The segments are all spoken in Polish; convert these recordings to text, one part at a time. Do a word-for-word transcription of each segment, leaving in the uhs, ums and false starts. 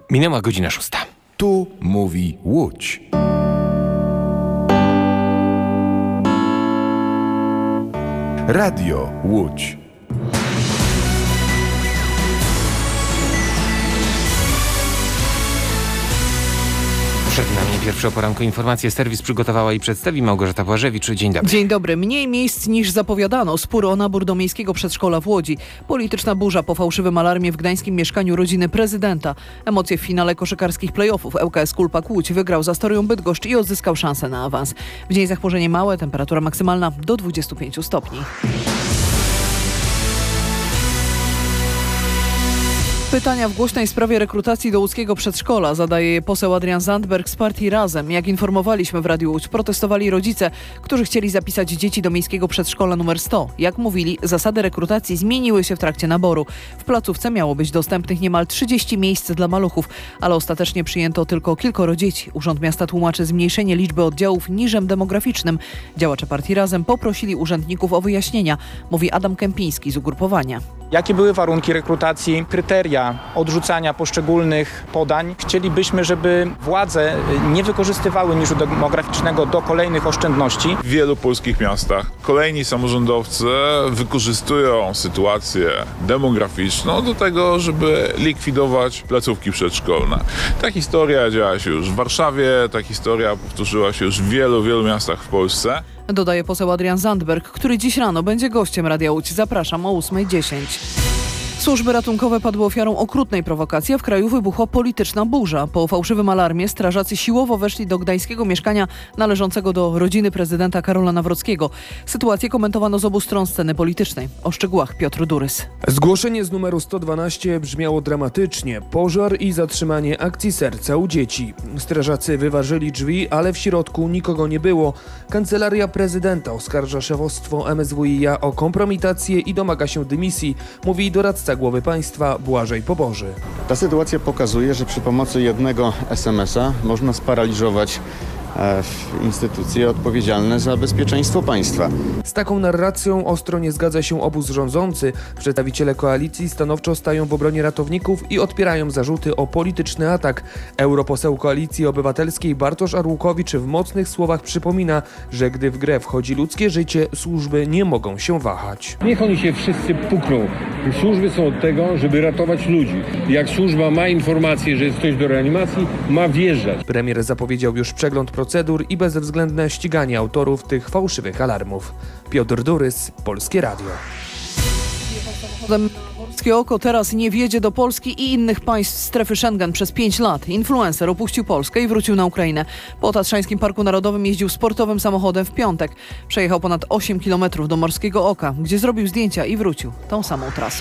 Minęła godzina szósta. Tu mówi Łódź. Radio Łódź. Przed nami pierwsze o poranku informacje. Serwis przygotowała i przedstawi Małgorzata Błażewicz. Dzień dobry. Dzień dobry. Mniej miejsc niż zapowiadano. Spór o nabór do miejskiego przedszkola w Łodzi. Polityczna burza po fałszywym alarmie w gdańskim mieszkaniu rodziny prezydenta. Emocje w finale koszykarskich play-offów. ŁKS Kulpak Łódź wygrał z Astorią Bydgoszcz i odzyskał szansę na awans. W dzień zachmurzenie małe, temperatura maksymalna do dwudziestu pięciu stopni. Pytania w głośnej sprawie rekrutacji do łódzkiego przedszkola zadaje je poseł Adrian Zandberg z partii Razem. Jak informowaliśmy w Radiu Łódź, protestowali rodzice, którzy chcieli zapisać dzieci do miejskiego przedszkola numer sto. Jak mówili, zasady rekrutacji zmieniły się w trakcie naboru. W placówce miało być dostępnych niemal trzydzieści miejsc dla maluchów, ale ostatecznie przyjęto tylko kilkoro dzieci. Urząd Miasta tłumaczy zmniejszenie liczby oddziałów niżem demograficznym. Działacze partii Razem poprosili urzędników o wyjaśnienia, mówi Adam Kępiński z ugrupowania. Jakie były warunki rekrutacji, kryteria odrzucania poszczególnych podań? Chcielibyśmy, żeby władze nie wykorzystywały niżu demograficznego do kolejnych oszczędności. W wielu polskich miastach kolejni samorządowcy wykorzystują sytuację demograficzną do tego, żeby likwidować placówki przedszkolne. Ta historia działa się już w Warszawie, ta historia powtórzyła się już w wielu, wielu miastach w Polsce. Dodaje poseł Adrian Zandberg, który dziś rano będzie gościem Radia Łódź. Zapraszam o ósma dziesięć. Służby ratunkowe padły ofiarą okrutnej prowokacji, a w kraju wybuchła polityczna burza. Po fałszywym alarmie strażacy siłowo weszli do gdańskiego mieszkania należącego do rodziny prezydenta Karola Nawrockiego. Sytuację komentowano z obu stron sceny politycznej. O szczegółach Piotr Durys. Zgłoszenie z numeru sto dwanaście brzmiało dramatycznie. Pożar i zatrzymanie akcji serca u dzieci. Strażacy wyważyli drzwi, ale w środku nikogo nie było. Kancelaria prezydenta oskarża szefostwo M S W i a o kompromitację i domaga się dymisji, mówi doradca głowy państwa Błażej Poboży. Ta sytuacja pokazuje, że przy pomocy jednego es em es a można sparaliżować instytucje odpowiedzialne za bezpieczeństwo państwa. Z taką narracją ostro nie zgadza się obóz rządzący. Przedstawiciele koalicji stanowczo stają w obronie ratowników i odpierają zarzuty o polityczny atak. Europoseł Koalicji Obywatelskiej Bartosz Arłukowicz w mocnych słowach przypomina, że gdy w grę wchodzi ludzkie życie, służby nie mogą się wahać. Niech oni się wszyscy pukną. Służby są od tego, żeby ratować ludzi. Jak służba ma informację, że jest ktoś do reanimacji, ma wjeżdżać. Premier zapowiedział już przegląd procedur i bezwzględne ściganie autorów tych fałszywych alarmów. Piotr Durys, Polskie Radio. Morskie Oko teraz nie wjedzie do Polski i innych państw strefy Schengen przez pięć lat. Influencer opuścił Polskę i wrócił na Ukrainę. Po Tatrzańskim Parku Narodowym jeździł sportowym samochodem w piątek. Przejechał ponad osiem kilometrów do Morskiego Oka, gdzie zrobił zdjęcia i wrócił tą samą trasą.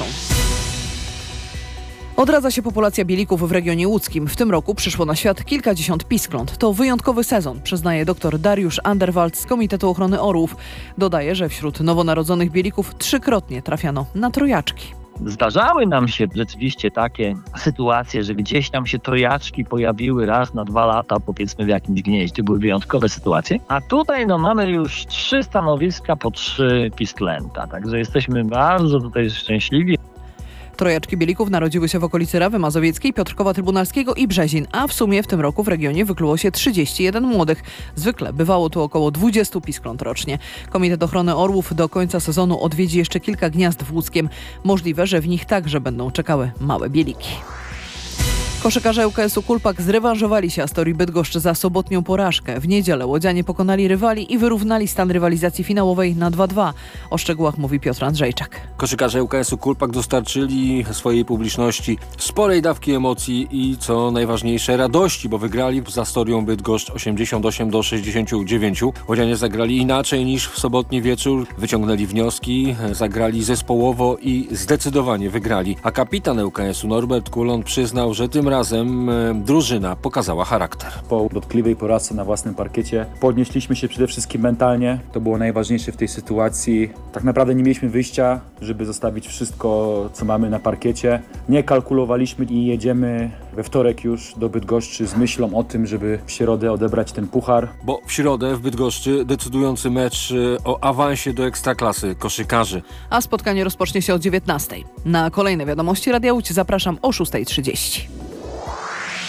Odradza się populacja bielików w regionie łódzkim. W tym roku przyszło na świat kilkadziesiąt piskląt. To wyjątkowy sezon, przyznaje dr Dariusz Anderwald z Komitetu Ochrony Orłów. Dodaje, że wśród nowonarodzonych bielików trzykrotnie trafiano na trojaczki. Zdarzały nam się rzeczywiście takie sytuacje, że gdzieś tam się trojaczki pojawiły raz na dwa lata, powiedzmy w jakimś gnieździe. Były wyjątkowe sytuacje. A tutaj no, mamy już trzy stanowiska po trzy pisklęta. Także jesteśmy bardzo tutaj szczęśliwi. Trojaczki bielików narodziły się w okolicy Rawy Mazowieckiej, Piotrkowa Trybunalskiego i Brzezin, a w sumie w tym roku w regionie wykluło się trzydzieści jeden młodych. Zwykle bywało tu około dwudziestu piskląt rocznie. Komitet Ochrony Orłów do końca sezonu odwiedzi jeszcze kilka gniazd w Łódzkiem. Możliwe, że w nich także będą czekały małe bieliki. Koszykarze ŁKS-u Kulpak zrewanżowali się Astorii Bydgoszcz za sobotnią porażkę. W niedzielę łodzianie pokonali rywali i wyrównali stan rywalizacji finałowej na dwa dwa. O szczegółach mówi Piotr Andrzejczak. Koszykarze ŁKS-u Kulpak dostarczyli swojej publiczności sporej dawki emocji i co najważniejsze radości, bo wygrali z Astorią Bydgoszcz osiemdziesiąt osiem do sześćdziesięciu dziewięciu. Łodzianie zagrali inaczej niż w sobotni wieczór, wyciągnęli wnioski, zagrali zespołowo i zdecydowanie wygrali. A kapitan ŁKS-u Norbert Kulon przyznał, że tym razem razem drużyna pokazała charakter. Po dotkliwej porażce na własnym parkiecie podnieśliśmy się przede wszystkim mentalnie. To było najważniejsze w tej sytuacji. Tak naprawdę nie mieliśmy wyjścia, żeby zostawić wszystko, co mamy na parkiecie. Nie kalkulowaliśmy i jedziemy we wtorek już do Bydgoszczy z myślą o tym, żeby w środę odebrać ten puchar. Bo w środę w Bydgoszczy decydujący mecz o awansie do Ekstraklasy koszykarzy. A spotkanie rozpocznie się o dziewiętnastej. Na kolejne wiadomości Radia Łódź zapraszam o szósta trzydzieści.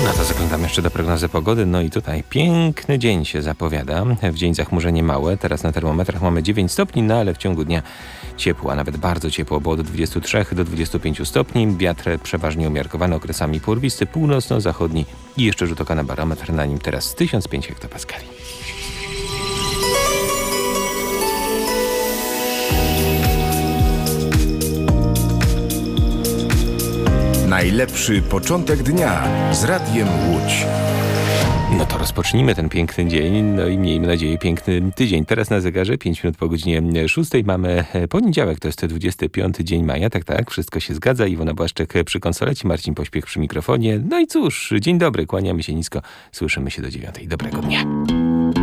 No to zaglądam jeszcze do prognozy pogody. No i tutaj piękny dzień się zapowiada. W dzień zachmurzenie małe. Teraz na termometrach mamy dziewięć stopni, no ale w ciągu dnia ciepło, a nawet bardzo ciepło, bo od dwudziestu trzech do dwudziestu pięciu stopni. Wiatr przeważnie umiarkowany, okresami porwisty, północno-zachodni i jeszcze rzut oka na barometr. Na nim teraz tysiąc pięć hektopaskali. Najlepszy początek dnia z Radiem Łódź. No to rozpocznijmy ten piękny dzień, no i miejmy nadzieję piękny tydzień. Teraz na zegarze pięć minut po godzinie szóstej mamy poniedziałek, to jest dwudziesty piąty dzień maja, tak, tak, wszystko się zgadza. Iwona Błaszczyk przy konsolecie, Marcin Pośpiech przy mikrofonie. No i cóż, dzień dobry, kłaniamy się nisko, słyszymy się do dziewiątej. Dobrego dnia.